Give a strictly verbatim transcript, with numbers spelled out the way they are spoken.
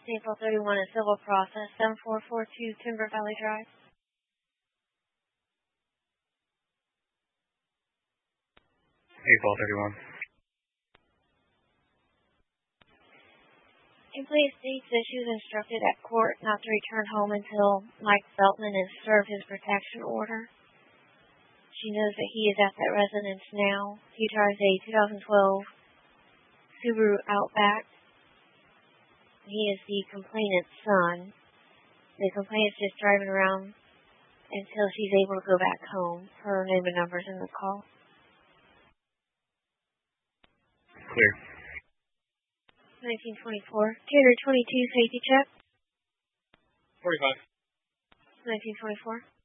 April thirty-one is civil process, seven four four two Timber Valley Drive. April thirty-one. Employee states that she was instructed at court not to return home until Mike Feltman has served his protection order. She knows that he is at that residence now. He drives a two thousand twelve Subaru Outback. He is the complainant's son. The complainant's just driving around until she's able to go back home. Her name and number's in the call. Clear. nineteen twenty-four. two twenty-two safety check. forty-five. nineteen twenty-four.